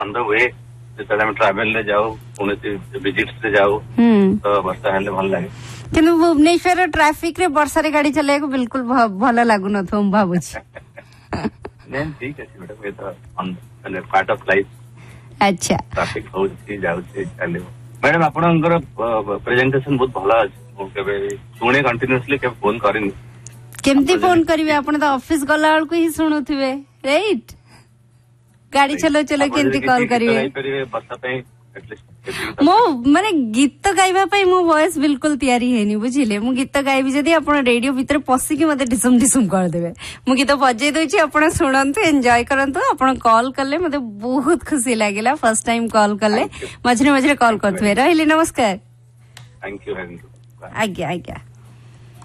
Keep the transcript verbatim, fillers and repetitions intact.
On the way ଯେତେବେଳେ ଆମେ travel ରେ ଯାଉ କୌଣସି ଭିଜିଟ୍ସ ରେ ଯାଉ ତ ବର୍ଷା ହେଲେ ଭଲ ଲାଗେ। କିନ୍ତୁ ଭୁବନେଶ୍ୱର ଟ୍ରାଫିକ ରେ ବର୍ଷାରେ ଗାଡି ଚଲେଇବାକୁ ବିଲକୁଲ ଭଲ ଲାଗୁନଥିବ ମୁଁ ଭାବୁଛି। ଠିକ ଅଛି ମ୍ୟାଡାମ ଏ ତ ମାନେ ପାର୍ଟ ଅଫ ଲାଇଫ। ଆଚ୍ଛା ଟ୍ରାଫିକ ହଉଛି ଯାଉଛି ଚାଲିବ। ମ୍ୟାଡାମ ଆପଣଙ୍କର ପ୍ରେଜେଣ୍ଟେସନ ବହୁତ ଭଲ ଅଛି। ମୁଁ କେବେ ଶୁଣେ କଣ୍ଟିନ୍ୟୁସଲି କେବେ ଫୋନ କରିନି। କେମିତି ଫୋନ କରିବେ ଆପଣ ତ ଅଫିସ ଗଲା ବେଳକୁ ହିଁ ଶୁଣୁଥିବେ ରାଇଟ। ଗାଡି ଚଲାଉ ଚଲାଉ କେମିତି କଲ୍ କରିବେ। ମୁଁ ମାନେ ଗୀତ ଗାଇବା ପାଇଁ ମୋ ଭଏସ ବିଲକୁଲ ତିଆରି ହେଇନି ବୁଝିଲେ। ମୁଁ ଗୀତ ଗାଇବି ଯଦି ଆପଣ ରେଡିଓ ଭିତରେ ପଶିକି ମତେ ଢିସୁମ ଢିସୁମ କରିଦେବେ। ମୁଁ ଗୀତ ବଜେଇ ଦଉଛି ଆପଣ ଶୁଣନ୍ତୁ ଏନ୍ଜୟ କରନ୍ତୁ। ଆପଣ କଲ୍ କଲେ ମତେ ବହୁତ ଖୁସି ଲାଗିଲା ଫର୍ଷ୍ଟ ଟାଇମ କଲ୍ କଲେ। ମଝିରେ ମଝିରେ କଲ୍ କରୁଥିବେ। ରହିଲି ନମସ୍କାର। ଆଜ୍ଞା ଆଜ୍ଞା।